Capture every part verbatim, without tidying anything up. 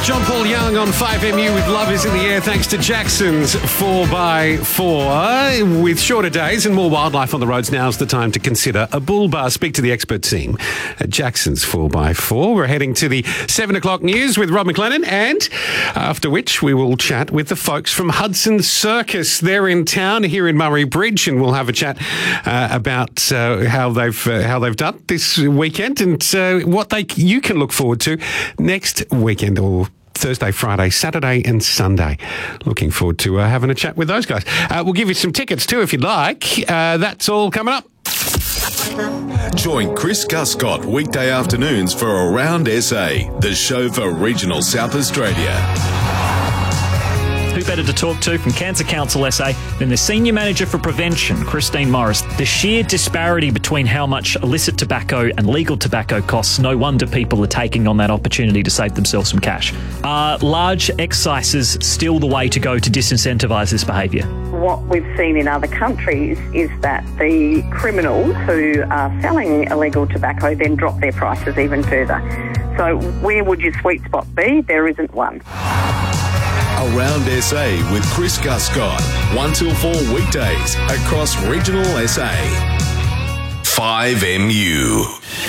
John Paul Young on five M U with Love Is in the Air, thanks to Jackson's four by four. With shorter days and more wildlife on the roads, now's the time to consider a bull bar. Speak to the expert team at Jackson's four by four. We're heading to the seven o'clock news with Rob McLennan, and after which we will chat with the folks from Hudson Circus. They're in town here in Murray Bridge, and we'll have a chat uh, about uh, how they've uh, how they've done this weekend and uh, what they you can look forward to next weekend, or Thursday, Friday, Saturday and Sunday. Looking forward to uh, having a chat with those guys. Uh, we'll give you some tickets too if you'd like. Uh, that's all coming up. Join Chris Guscott weekday afternoons for Around S A, the show for regional South Australia. Who better to talk to from Cancer Council S A than the Senior Manager for Prevention, Christine Morris. The sheer disparity between how much illicit tobacco and legal tobacco costs, no wonder people are taking on that opportunity to save themselves some cash. Are large excises still the way to go to disincentivise this behaviour? What we've seen in other countries is that the criminals who are selling illegal tobacco then drop their prices even further. So where would your sweet spot be? There isn't one. Around S A with Chris Guscott, one till four weekdays across regional S A. five M U.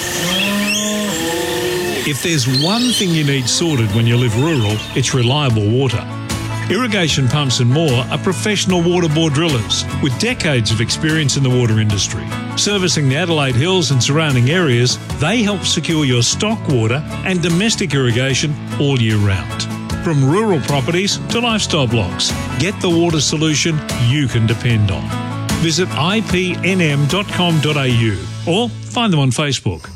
If there's one thing you need sorted when you live rural, it's reliable water. Irrigation Pumps and More are professional water bore drillers with decades of experience in the water industry. Servicing the Adelaide Hills and surrounding areas, they help secure your stock water and domestic irrigation all year round. From rural properties to lifestyle blocks, get the water solution you can depend on. Visit I P N M dot com dot A U or find them on Facebook.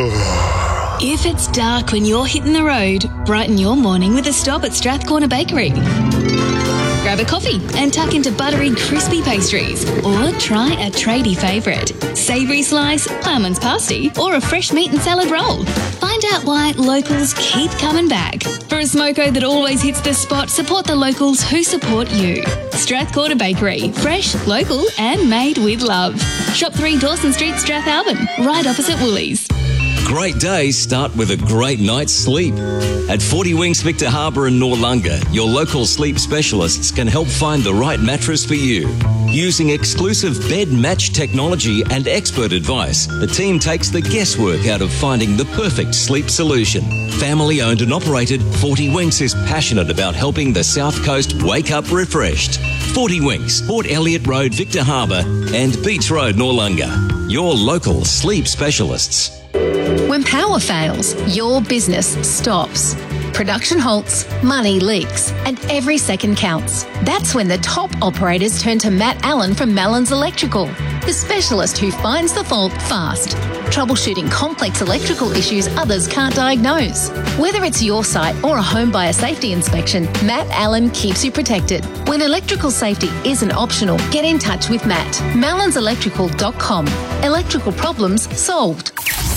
If it's dark when you're hitting the road, brighten your morning with a stop at Strathcorner Bakery. Grab a coffee and tuck into buttery, crispy pastries, or try a tradie favourite, savoury slice, almonds pasty, or a fresh meat and salad roll. Find out why locals keep coming back. For a smoko that always hits the spot, support the locals who support you. Strathcorner Bakery, fresh, local, and made with love. Shop three Dawson Street, Strathalbyn, right opposite Woolies. Great days start with a great night's sleep. At forty Winks Victor Harbour and Noarlunga, your local sleep specialists can help find the right mattress for you. Using exclusive bed match technology and expert advice, the team takes the guesswork out of finding the perfect sleep solution. Family owned and operated, forty Winks is passionate about helping the South Coast wake up refreshed. forty Winks, Port Elliot Road, Victor Harbour and Beach Road, Noarlunga. Your local sleep specialists. When power fails, your business stops. Production halts, money leaks, and every second counts. That's when the top operators turn to Matt Allen from Mallins Electrical, the specialist who finds the fault fast, troubleshooting complex electrical issues others can't diagnose. Whether it's your site or a home buyer safety inspection, Matt Allen keeps you protected. When electrical safety isn't optional, get in touch with Matt. mallins electrical dot com. Electrical problems solved.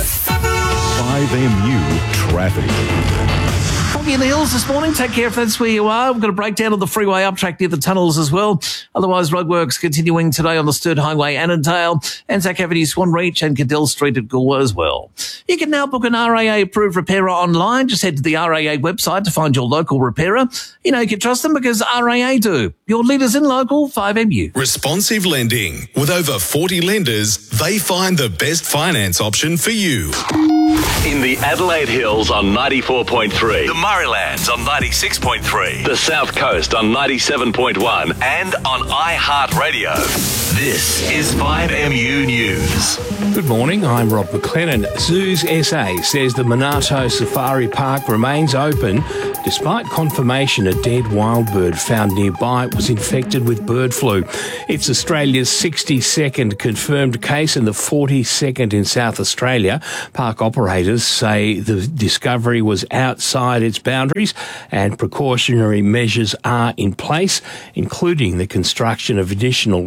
five M U traffic. Foggy in the hills this morning. Take care if that's where you are. We've got a breakdown of the freeway uptrack near the tunnels as well. Otherwise, roadworks continuing today on the Sturt Highway, Annandale, Anzac Avenue, Swan Reach, and Cadell Street at Goolwa as well. You can now book an R A A-approved repairer online. Just head to the R A A website to find your local repairer. You know you can trust them because R A A do. Your leaders in local, five M U. Responsive lending. With over forty lenders, they find the best finance option for you. In the Adelaide Hills on ninety-four point three, the Murraylands on ninety-six point three, the South Coast on ninety-seven point one, and on iHeartRadio. This is five M U News. Good morning, I'm Rob McLennan. Zoos S A says the Monarto Safari Park remains open despite confirmation a dead wild bird found nearby was infected with bird flu. It's Australia's sixty-second confirmed case and the forty-second in South Australia. Park operators say the discovery was outside its boundaries and precautionary measures are in place, including the construction of additional roofing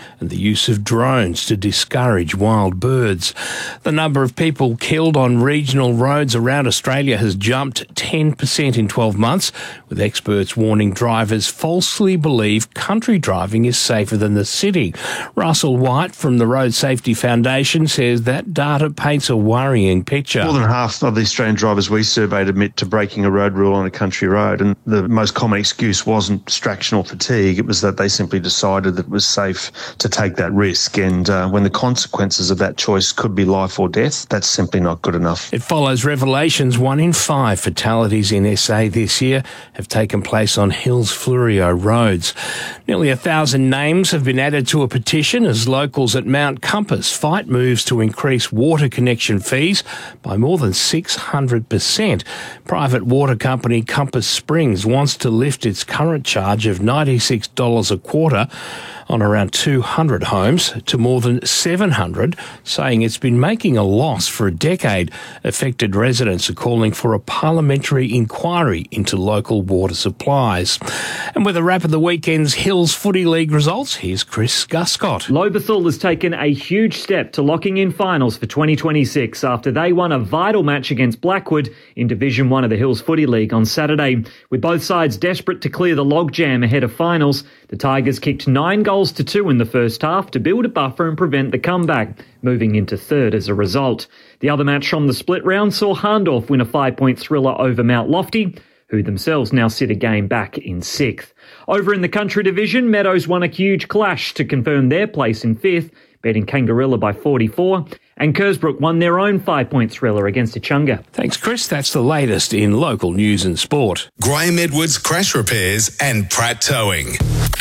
and the use of drones to discourage wild birds. The number of people killed on regional roads around Australia has jumped ten percent in twelve months, with experts warning drivers falsely believe country driving is safer than the city. Russell White from the Road Safety Foundation says that data paints a worrying picture. More than half of the Australian drivers we surveyed admit to breaking a road rule on a country road, and the most common excuse wasn't distraction or fatigue, it was that they simply decided that it was safe to take that risk, and uh, when the consequences of that choice could be life or death, that's simply not good enough. It follows revelations one in five fatalities in S A this year have taken place on Hills Flurio roads. Nearly a thousand names have been added to a petition as locals at Mount Compass fight moves to increase water connection fees by more than six hundred percent. Private water company Compass Springs wants to lift its current charge of ninety-six dollars a quarter on around two hundred homes to more than seven hundred, saying it's been making a loss for a decade. Affected residents are calling for a parliamentary inquiry into local water supplies. And with a wrap of the weekend's Hills Footy League results, here's Chris Guscott. Lobethal has taken a huge step to locking in finals for twenty twenty-six after they won a vital match against Blackwood in Division one of the Hills Footy League on Saturday. With both sides desperate to clear the logjam ahead of finals, the Tigers kicked nine goals to two in the first half to build a buffer and prevent the comeback, moving into third as a result. The other match from the split round saw Hahndorf win a five-point thriller over Mount Lofty, who themselves now sit a game back in sixth. Over in the Country Division, Meadows won a huge clash to confirm their place in fifth, beating Kangarilla by forty-four, and Kersbrook won their own five-point thriller against Echunga. Thanks, Chris. That's the latest in local news and sport. Graham Edwards Crash Repairs and Pratt Towing.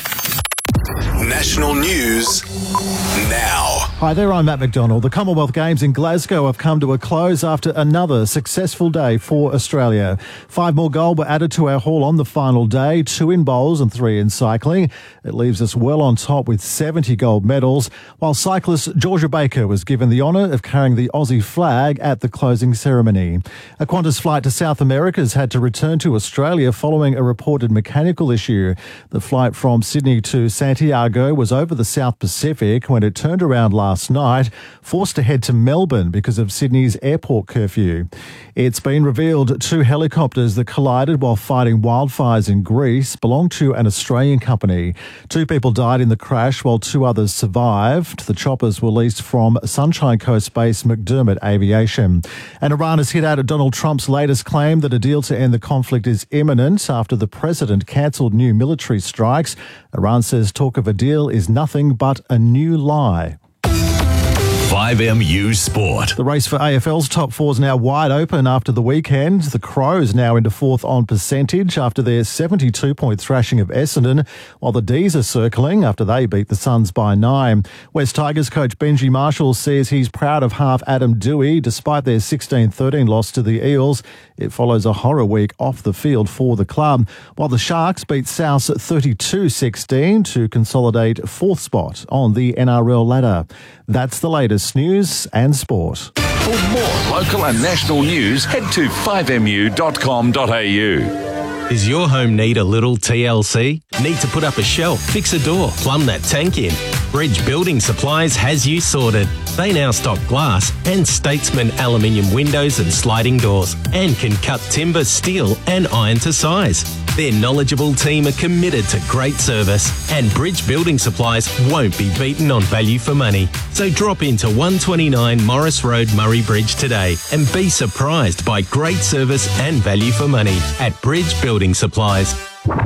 National news now. Hi there, I'm Matt McDonald. The Commonwealth Games in Glasgow have come to a close after another successful day for Australia. Five more gold were added to our haul on the final day, two in bowls and three in cycling. It leaves us well on top with seventy gold medals, while cyclist Georgia Baker was given the honour of carrying the Aussie flag at the closing ceremony. A Qantas flight to South America has had to return to Australia following a reported mechanical issue. The flight from Sydney to Santiago was over the South Pacific when it turned around last night, forced to head to Melbourne because of Sydney's airport curfew. It's been revealed two helicopters that collided while fighting wildfires in Greece belonged to an Australian company. Two people died in the crash while two others survived. The choppers were leased from Sunshine Coast base McDermott Aviation. And Iran has hit out at Donald Trump's latest claim that a deal to end the conflict is imminent after the president cancelled new military strikes. Iran says talk of a deal is nothing but a new lie. five M U Sport. The race for A F L's top four is now wide open after the weekend. The Crows now into fourth on percentage after their seventy-two point thrashing of Essendon, while the D's are circling after they beat the Suns by nine. West Tigers coach Benji Marshall says he's proud of half Adam Dewey despite their sixteen thirteen loss to the Eels. It follows a horror week off the field for the club, while the Sharks beat South thirty-two sixteen to consolidate fourth spot on the N R L ladder. That's the latest news and sport. For more local and national news, head to five M U dot com dot A U. Does your home need a little T L C? Need to put up a shelf, fix a door, plumb that tank in? Bridge Building Supplies has you sorted. They now stock glass and Statesman aluminium windows and sliding doors, and can cut timber, steel and iron to size. Their knowledgeable team are committed to great service, and Bridge Building Supplies won't be beaten on value for money. So drop into one twenty-nine Morris Road, Murray Bridge today and be surprised by great service and value for money at Bridge Building Supplies.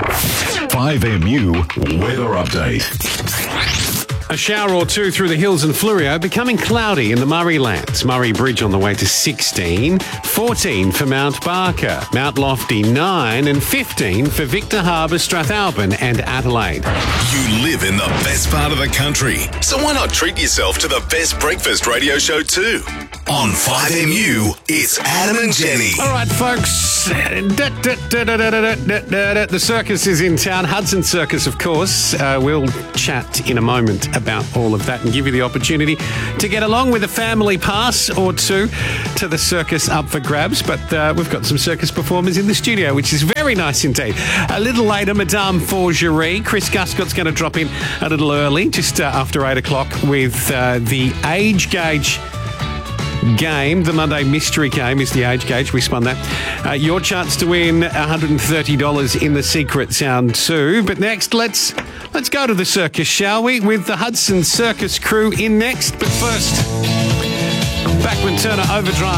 five M U Weather Update. A shower or two through the hills and Flurio, becoming cloudy in the Murray Lands. Murray Bridge on the way to sixteen, fourteen for Mount Barker, Mount Lofty nine and fifteen for Victor Harbour, Strathalbyn and Adelaide. You live in the best part of the country, so why not treat yourself to the best breakfast radio show too? On five M U, it's Adam and Jenny. All right, folks. The circus is in town. Hudson Circus, of course. Uh, we'll chat in a moment about all of that and give you the opportunity to get along with a family pass or two to the circus up for grabs. But uh, we've got some circus performers in the studio, which is very nice indeed. A little later, Madame Forgerie. Chris Guscott's going to drop in a little early, just uh, after eight o'clock, with uh, the age gauge game. The Monday mystery game is the age gauge. We spun that. Uh, your chance to win one hundred thirty dollars in the secret sound too. But next, let's let's go to the circus, shall we? With the Hudson Circus crew in next. But first, Bachman Turner Overdrive.